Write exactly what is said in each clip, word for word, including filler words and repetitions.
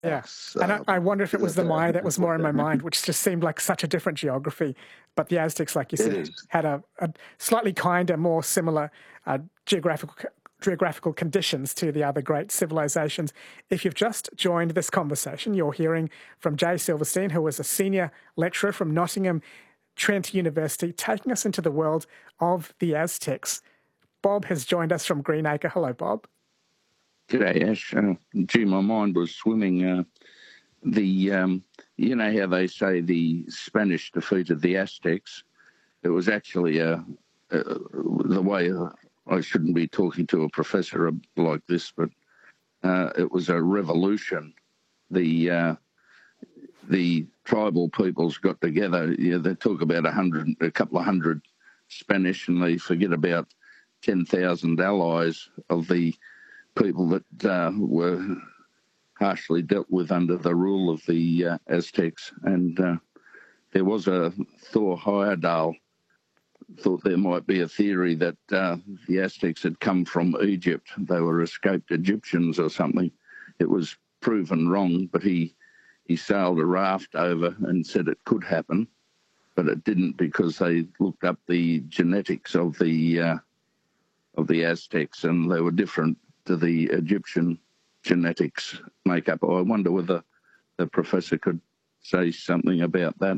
Yeah. And I, Um, I wonder if it was the Maya that was more in my what- mind, which just seemed like such a different geography. But the Aztecs, like you It said, is. had a, a slightly kinder, more similar uh, geographical geographical conditions to the other great civilizations. If you've just joined this conversation, you're hearing from Jay Silverstein, who was a senior lecturer from Nottingham Trent University, taking us into the world of the Aztecs. Bob has joined us from Greenacre. Hello, Bob. G'day, Ash. Uh, gee, my mind was swimming. Uh, the um, you know how they say the Spanish defeated the Aztecs? It was actually a, a, the way. Uh, I shouldn't be talking to a professor like this, but uh, it was a revolution. The uh, the tribal peoples got together. Yeah, they talk about a hundred, a couple of hundred Spanish, and they forget about ten thousand allies of the people that uh, were harshly dealt with under the rule of the uh, Aztecs. And uh, there was a Thor Heyerdahl thought there might be a theory that uh, the Aztecs had come from Egypt. They were escaped Egyptians or something. It was proven wrong, but he he sailed a raft over and said it could happen, but it didn't because they looked up the genetics of the uh, of the Aztecs, and they were different to the Egyptian genetics makeup. I wonder whether the professor could say something about that.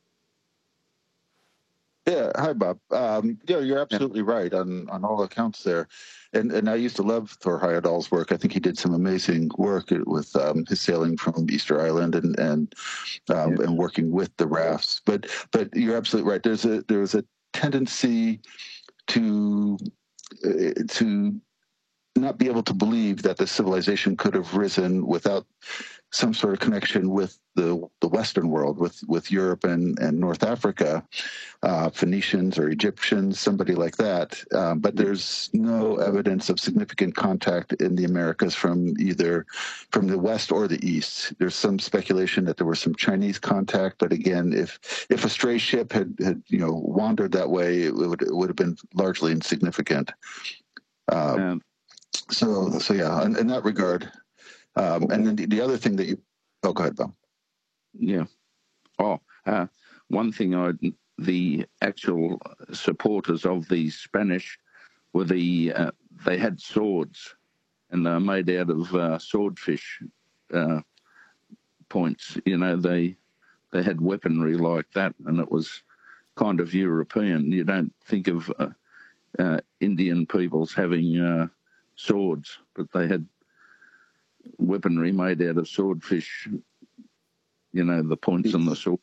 Yeah, hi Bob. Um, yeah, you're absolutely right on, on all accounts there, and and I used to love Thor Heyerdahl's work. I think he did some amazing work with um, his sailing from Easter Island and and um, Yeah. and working with the rafts. But but you're absolutely right. There's a there's a tendency to uh, to not be able to believe that the civilization could have risen without some sort of connection with the the Western world, with with Europe and and North Africa. Uh, Phoenicians or Egyptians, somebody like that. Um, but there's no evidence of significant contact in the Americas from either from the West or the East. There's some speculation that there was some Chinese contact, but again, if if a stray ship had, had you know wandered that way, it would it would have been largely insignificant. Uh, Um, so so yeah, in, in that regard. Um, and then the, the other thing that you, oh, go ahead, Bill. yeah. Oh, uh, one thing I the actual supporters of the Spanish were the uh, they had swords, and they were made out of uh, swordfish uh, points. You know, they they had weaponry like that, and it was kind of European. You don't think of uh, uh, Indian peoples having uh, swords, but they had weaponry made out of swordfish. You know, the points on the sword.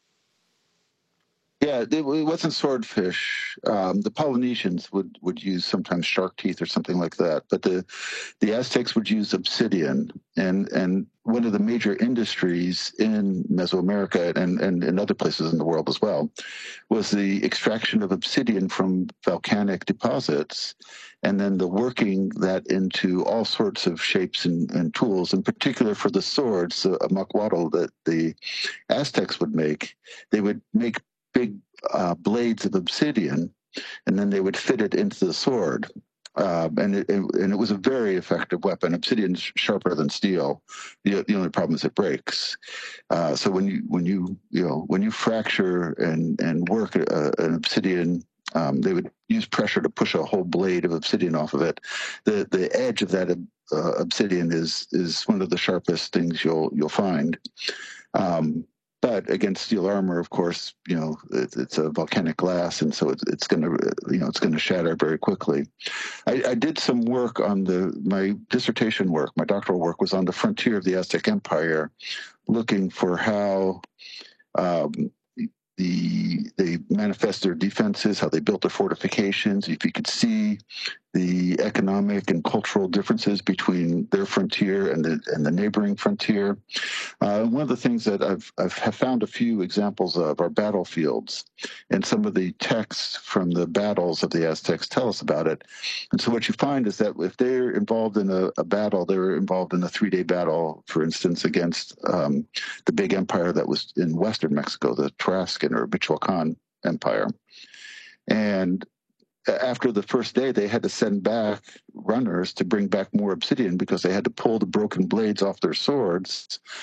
Yeah, it, it wasn't swordfish. Um, the Polynesians would, would use sometimes shark teeth or something like that, but the the Aztecs would use obsidian, and and one of the major industries in Mesoamerica and and in other places in the world as well was the extraction of obsidian from volcanic deposits, and then the working that into all sorts of shapes and, and tools. In particular, for the swords, a macuatl that the Aztecs would make, they would make big uh, blades of obsidian, and then they would fit it into the sword. Uh, and it, it and it was a very effective weapon. Obsidian's sharper than steel. The, the only problem is it breaks. Uh, so when you when you you know when you fracture and and work a, an obsidian, um, they would use pressure to push a whole blade of obsidian off of it. The the edge of that uh, obsidian is is one of the sharpest things you'll you'll find. Um, but against steel armor, of course, you know it, it's a volcanic glass, and so it's, it's going to, you know, it's going to shatter very quickly. I, I did some work on the my dissertation work. My doctoral work was on the frontier of the Aztec Empire, looking for how um, the they manifest their defenses, how they built their fortifications. If you could see the economic and cultural differences between their frontier and the and the neighboring frontier. Uh, one of the things that I've I've have found a few examples of are battlefields, and some of the texts from the battles of the Aztecs tell us about it. And so what you find is that if they're involved in a, a battle, they were involved in a three-day battle, for instance, against um, the big empire that was in western Mexico, the Tarascan or Michoacan Empire, and after the first day, they had to send back runners to bring back more obsidian because they had to pull the broken blades off their swords